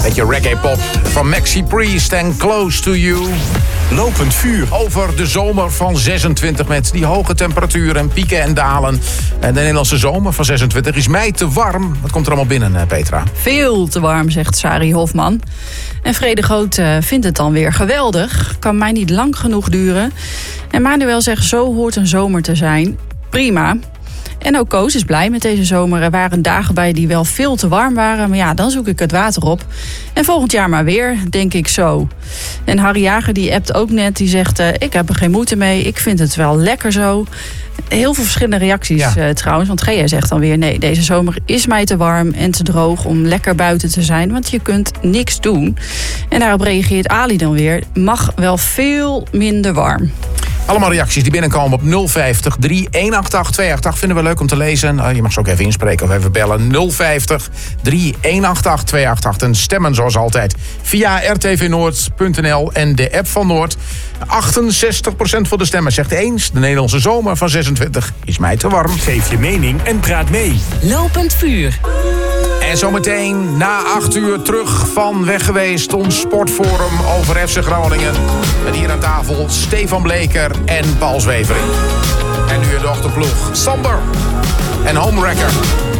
Beetje reggae-pop van Maxi Priest en Close to You. Lopend vuur. Over de zomer van 26 met die hoge temperaturen en pieken en dalen. En de Nederlandse zomer van 26 is mij te warm. Wat komt er allemaal binnen, Petra? Veel te warm, zegt Sari Hofman. En Vrede Groot vindt het dan weer geweldig. Kan mij niet lang genoeg duren. En Manuel zegt, zo hoort een zomer te zijn. Prima. En ook Koos is blij met deze zomer. Er waren dagen bij die wel veel te warm waren. Maar ja, dan zoek ik het water op. En volgend jaar maar weer, denk ik zo. En Harry Jager die appt ook net. Die zegt, ik heb er geen moeite mee. Ik vind het wel lekker zo. Heel veel verschillende reacties trouwens. Want Gea zegt dan weer, nee, deze zomer is mij te warm en te droog om lekker buiten te zijn. Want je kunt niks doen. En daarop reageert Ali dan weer, mag wel veel minder warm. Allemaal reacties die binnenkomen op 050 3188 288. Vinden we leuk om te lezen. Je mag ze ook even inspreken of even bellen. 050 3188 288. En stemmen zoals altijd via rtvnoord.nl en de app van Noord. 68% van de stemmen zegt eens. De Nederlandse zomer van 26 is mij te warm. Geef je mening en praat mee. Lopend vuur. En zometeen na 8 uur terug van weg geweest. Ons sportforum over FC Groningen. Met hier aan tafel Stefan Bleker en Paul Zwevering. En nu in de achterploeg Sander en Homewrecker.